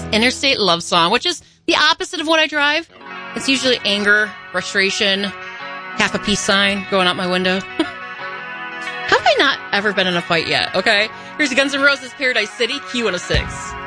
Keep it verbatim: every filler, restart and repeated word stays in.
Interstate Love Song, which is the opposite of what I drive. It's usually anger, frustration, half a peace sign going out my window. How have I not ever been in a fight yet? Okay, here's Guns N' Roses' Paradise City, Q one oh six.